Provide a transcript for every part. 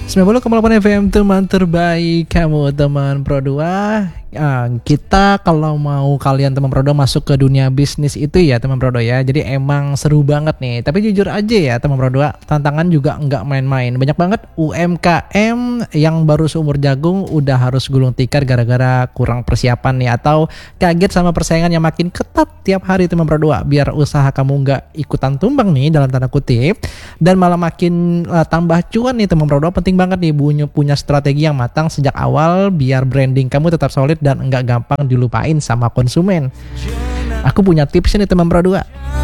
90,8 FM teman terbaik kamu teman Pro 2. Kita kalau mau kalian teman Pro 2 masuk ke dunia bisnis itu ya teman Pro 2 ya. Jadi emang seru banget nih. Tapi jujur aja ya teman Pro 2, tantangan juga nggak main-main. Banyak banget UMKM yang baru seumur jagung udah harus gulung tikar gara-gara kurang persiapan nih, atau kaget sama persaingan yang makin ketat tiap hari teman Pro 2. Biar usaha kamu nggak ikutan tumbang nih dalam tanda kutip, dan malah makin tambah cuan nih teman Pro 2, penting banget nih punya strategi yang matang sejak awal biar branding kamu tetap solid dan enggak gampang dilupain sama konsumen. Aku punya tips nih teman Pro 2.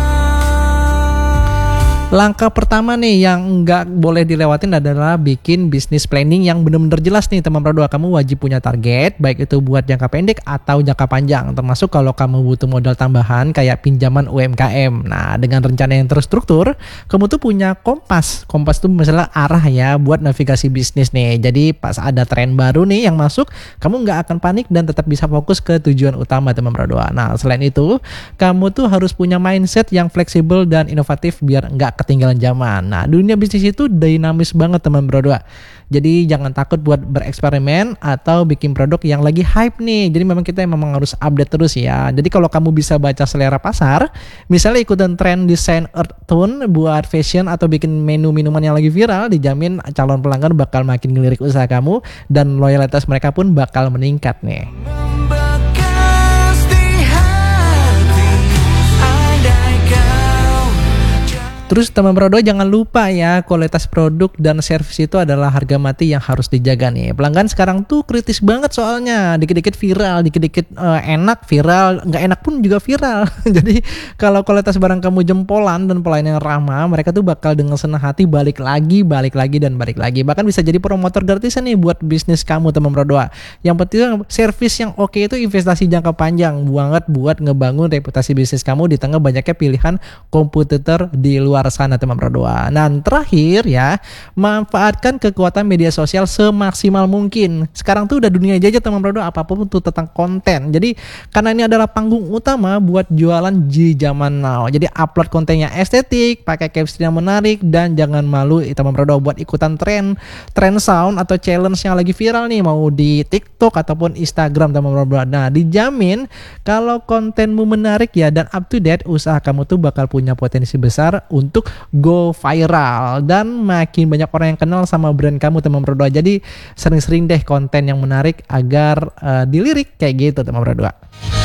Langkah pertama nih yang nggak boleh dilewatin adalah bikin bisnis planning yang benar-benar jelas nih teman Pro 2. Kamu wajib punya target, baik itu buat jangka pendek atau jangka panjang, termasuk kalau kamu butuh modal tambahan kayak pinjaman UMKM. Nah, dengan rencana yang terstruktur, kamu tuh punya kompas. Kompas tuh misalnya arah ya buat navigasi bisnis nih. Jadi pas ada tren baru nih yang masuk, kamu nggak akan panik dan tetap bisa fokus ke tujuan utama teman Pro 2. Nah, selain itu, kamu tuh harus punya mindset yang fleksibel dan inovatif biar nggak ketinggalan zaman. Nah, dunia bisnis itu dinamis banget teman Pro 2. Jadi jangan takut buat bereksperimen atau bikin produk yang lagi hype nih. Jadi memang kita memang harus update terus ya. Jadi kalau kamu bisa baca selera pasar, misalnya ikutan tren desain earth tone buat fashion atau bikin menu minuman yang lagi viral, dijamin calon pelanggan bakal makin ngelirik usaha kamu dan loyalitas mereka pun bakal meningkat nih. Terus teman Pro 2 jangan lupa ya, kualitas produk dan servis itu adalah harga mati yang harus dijaga nih. Pelanggan sekarang tuh kritis banget soalnya, dikit-dikit viral, dikit-dikit enak viral, nggak enak pun juga viral. Jadi kalau kualitas barang kamu jempolan dan pelayanan yang ramah, mereka tuh bakal dengan senang hati balik lagi dan balik lagi. Bahkan bisa jadi promotor gratisan nih buat bisnis kamu teman Pro 2. Yang penting servis yang oke itu investasi jangka panjang banget buat ngebangun reputasi bisnis kamu di tengah banyaknya pilihan kompetitor di luar sana teman Pro 2. Nah, terakhir ya, manfaatkan kekuatan media sosial semaksimal mungkin. Sekarang tuh udah dunia jajah teman Pro 2, apapun tuh tentang konten. Jadi karena ini adalah panggung utama buat jualan di zaman now. Jadi upload kontennya estetik, pakai caption yang menarik, dan jangan malu teman Pro 2 buat ikutan tren sound atau challenge yang lagi viral nih, mau di TikTok ataupun Instagram teman Pro 2. Nah, dijamin kalau kontenmu menarik ya dan up to date, usaha kamu tuh bakal punya potensi besar untuk go viral dan makin banyak orang yang kenal sama brand kamu teman Pro 2. Jadi sering-sering deh konten yang menarik agar dilirik kayak gitu teman Pro 2.